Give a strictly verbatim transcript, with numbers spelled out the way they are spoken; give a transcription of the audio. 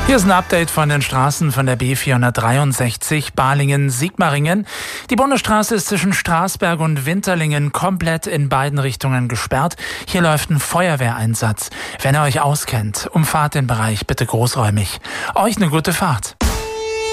Hier ist ein Update von den Straßen von der B vierhundertdreiundsechzig Balingen-Sigmaringen. Die Bundesstraße ist zwischen Straßberg und Winterlingen komplett in beiden Richtungen gesperrt. Hier läuft ein Feuerwehreinsatz. Wenn ihr euch auskennt, umfahrt den Bereich bitte großräumig. Euch eine gute Fahrt.